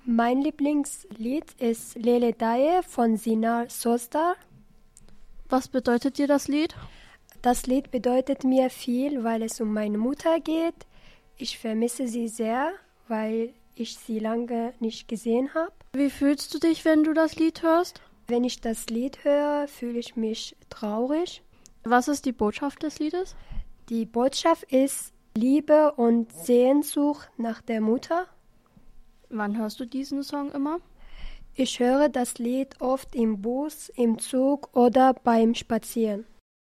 Mein Lieblingslied ist Lele Daye von Sinar Sosdar. Was bedeutet dir das Lied? Das Lied bedeutet mir viel, weil es um meine Mutter geht. Ich vermisse sie sehr, weil ich sie lange nicht gesehen habe. Wie fühlst du dich, wenn du das Lied hörst? Wenn ich das Lied höre, fühle ich mich traurig. Was ist die Botschaft des Liedes? Die Botschaft ist Liebe und Sehnsucht nach der Mutter. Wann hörst du diesen Song immer? Ich höre das Lied oft im Bus, im Zug oder beim Spazieren.